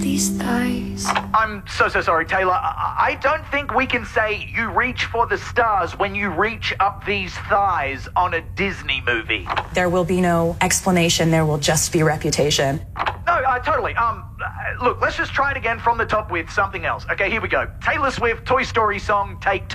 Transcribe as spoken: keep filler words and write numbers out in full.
these thighs. I'm so, so sorry, Taylor. I, I don't think we can say you reach for the stars when you reach up these thighs on a Disney movie. There will be no explanation. There will just be reputation. No, uh, totally. Um, uh, look, let's just try it again from the top with something else. Okay, here we go. Taylor Swift, Toy Story song, take